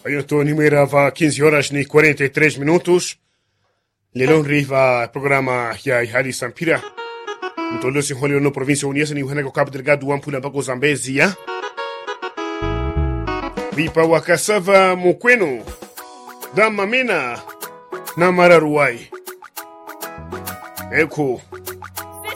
Eu estou numerava 15 horas e 43 minutos. Lelon riva programa ya Ihali Sampira. Mtolio si holi no província Uniesa ni Cabo Delgado Wampula mpaka Zambezia. Vipa wakasava mukwenu. Dama mina na mararuai. Eko